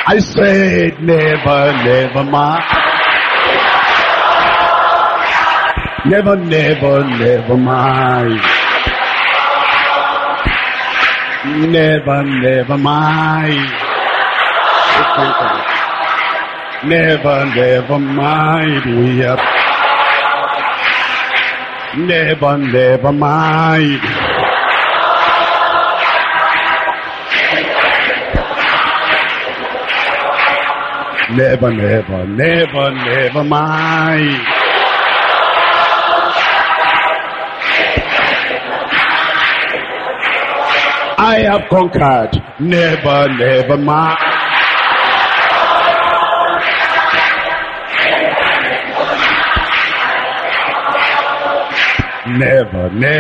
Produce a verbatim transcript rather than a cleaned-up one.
I said never, never mind. Never, never, never mind. Never, never mind. Never, never mind. We have never, never mind. Never, never, never, never mind. I have conquered. Never, never mind. Never, never.